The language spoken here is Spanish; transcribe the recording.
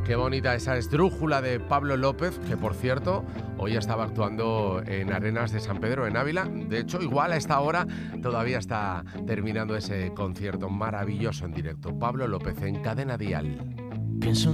Qué bonita esa esdrújula de Pablo López, que por cierto, hoy estaba actuando en Arenas de San Pedro, en Ávila. De hecho, igual a esta hora todavía está terminando ese concierto maravilloso en directo. Pablo López en Cadena Dial. Pienso